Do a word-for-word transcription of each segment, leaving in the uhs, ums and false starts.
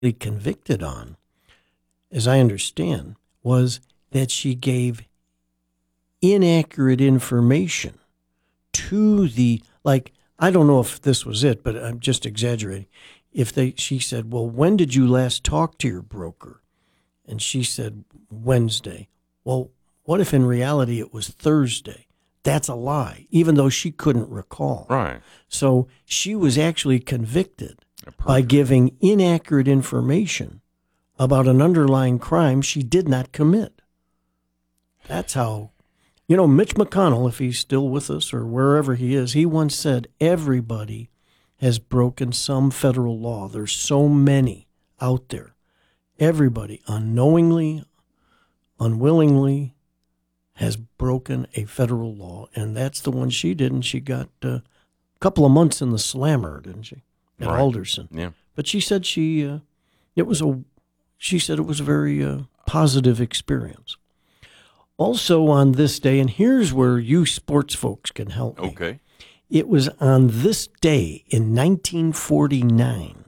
convicted on, as I understand, was that she gave inaccurate information to the, like, I don't know if this was it, but I'm just exaggerating. If they, she said, well, when did you last talk to your broker? And she said, Wednesday. Well, what if in reality it was Thursday? That's a lie, even though she couldn't recall. Right. So she was actually convicted by giving inaccurate information about an underlying crime she did not commit. That's how, you know, Mitch McConnell, if he's still with us or wherever he is, he once said everybody has broken some federal law. There's so many out there. Everybody, unknowingly, unwillingly, has broken a federal law, and that's the one she did, and she got uh, a couple of months in the slammer, didn't she, at right. Alderson? Yeah. But she said she, uh, it was a, she said it was a very uh, positive experience. Also on this day, and here's where you sports folks can help me. Okay. It was on this day in nineteen forty-nine,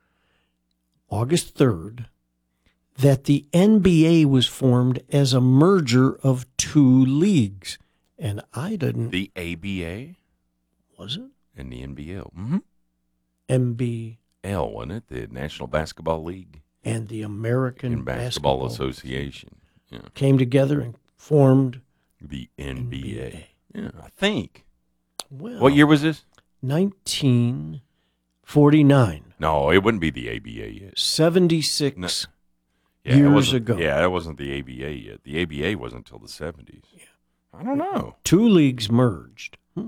August third, that the N B A was formed as a merger of two leagues. And I didn't... The A B A? Was it? And the N B L. Mm-hmm. N B L, wasn't it? The National Basketball League. And the American and Basketball, Basketball Association. Yeah. Came together and formed... The N B A. N B A. Yeah, I think. Well, What year was this? nineteen forty-nine. No, it wouldn't be the A B A yet. seventy-six No. Yeah, years it wasn't, ago. Yeah, that wasn't the A B A yet. The A B A wasn't until the seventies. Yeah. I don't know. Two leagues merged. Hmm.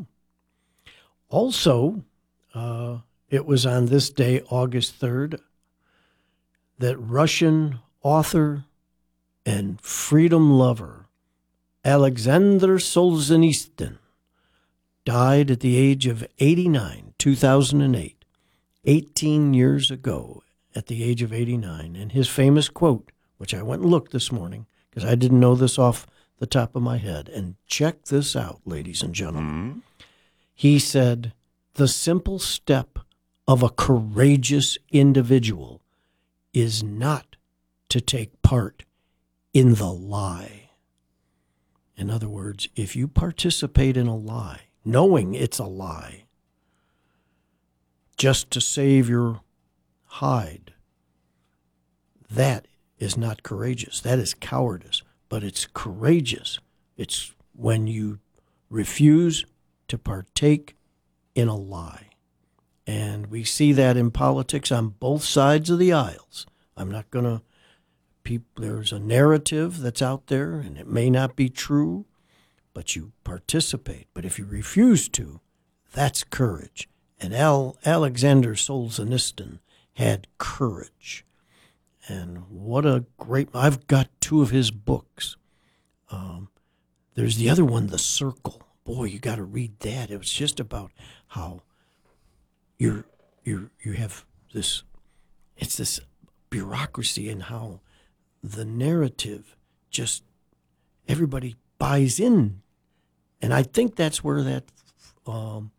Also, uh, it was on this day, August third, that Russian author and freedom lover Alexander Solzhenitsyn died at the age of eighty-nine, two thousand eight, eighteen years ago at the age of eighty-nine. And his famous quote, which I went and looked this morning because I didn't know this off the top of my head. And check this out, ladies and gentlemen. Mm-hmm. He said, the simple step of a courageous individual is not to take part in the lie. In other words, if you participate in a lie, knowing it's a lie, just to save your hide, that is not courageous. That is cowardice. But it's courageous. It's when you refuse to partake in a lie. And we see that in politics on both sides of the aisles. I'm not going to, there's a narrative that's out there, and it may not be true, but you participate. But if you refuse to, that's courage. And Al, Alexander Solzhenitsyn had courage. And what a great, I've got two of his books. Um, there's the other one, The Circle. Boy, you got to read that. It was just about how you're, you're, you have this, it's this bureaucracy and how the narrative just, everybody buys in. And I think that's where that, um,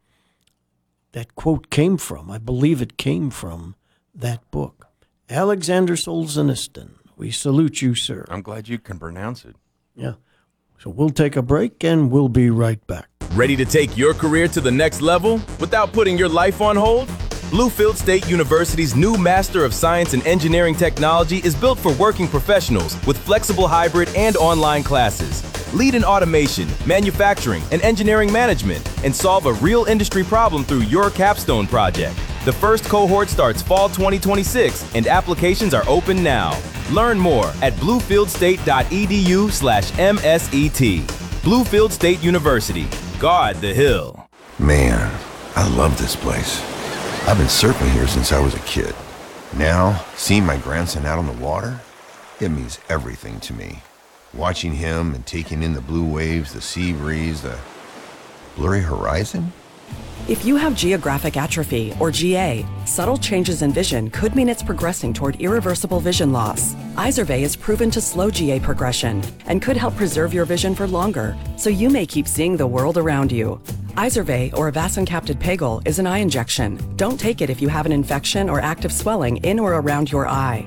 that quote came from. I believe it came from that book. Alexander Solzhenitsyn, we salute you, sir. I'm glad you can pronounce it. Yeah. So we'll take a break and we'll be right back. Ready to take your career to the next level without putting your life on hold? Bluefield State University's new Master of Science in Engineering Technology is built for working professionals with flexible hybrid and online classes. Lead in automation, manufacturing, and engineering management, and solve a real industry problem through your capstone project. The first cohort starts fall twenty twenty-six, and applications are open now. Learn more at bluefieldstate.edu slash MSET. Bluefield State University. Guard the hill. Man, I love this place. I've been surfing here since I was a kid. Now, seeing my grandson out on the water, it means everything to me. Watching him and taking in the blue waves, the sea breeze, the blurry horizon. If you have geographic atrophy, or G A, subtle changes in vision could mean it's progressing toward irreversible vision loss. Izervay is proven to slow G A progression and could help preserve your vision for longer, so you may keep seeing the world around you. Izervay, or avacincaptad pegol, is an eye injection. Don't take it if you have an infection or active swelling in or around your eye.